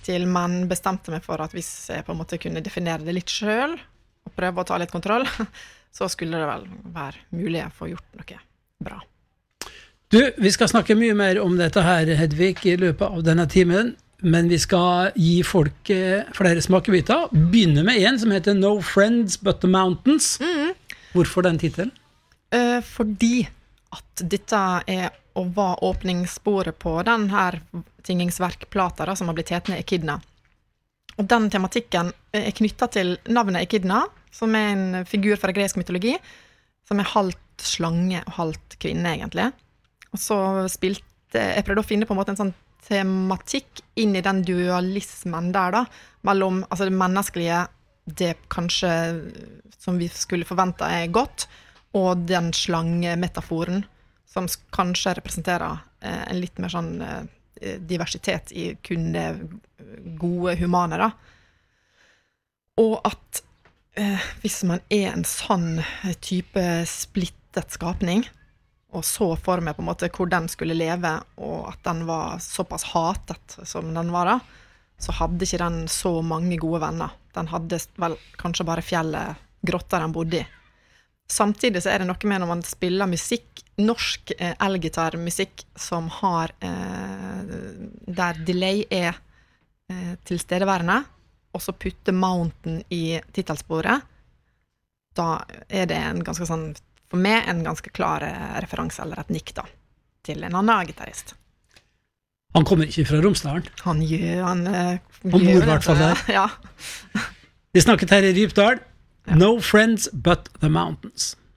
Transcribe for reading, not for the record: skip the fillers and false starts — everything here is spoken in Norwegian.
til, men bestemte meg for at hvis jeg på en måte kunne definere det litt selv, og prøve å ta litt kontroll, så skulle det vel være mulig å få gjort noe bra. Du, vi skal snakke mye mer om dette her, Hedvig, i løpet av denne timen, men vi skal gi folk flere smakebiter. Begynne med en som heter No Friends But The Mountains. Hvorfor den titelen? Fordi at dette og var åpningssporet på den her tingingsverkplata da, som har blitt hetende Echidna. Og den tematikken knyttet til navnet Echidna, som en figur fra gresk mytologi, som halvt slange og halvt kvinne egentlig. Og så jeg prøvde å finne på en måte en sånn tematikk inn i den dualismen der da, mellom altså det menneskelige, det kanskje som vi skulle forvente godt, og den slangemetaforen, som kanskje representerer en litt mer sånn diversitet i kun det gode humane da. Og at hvis man en sann type splittet skapning, og så for meg på en måte hvor den skulle leve, og at den var såpass hatet som den var da, så hadde ikke den så mange gode venner. Den hadde vel kanskje bare fjellet, grotter den bodde i. Samtidig så det noe med når man spiller musikk, norsk elgitarmusikk som har, der delay tilstedeværende, og så putte mountain i titelsporet, da det en ganske sånn, for meg en ganske klar referanse eller et nikk da, til en annen gitarist. Han kommer ikke fra Romsdalen? Han bor i hvert fall der. Ja. Vi snakket her i Rypdal. No Friends But The Mountains.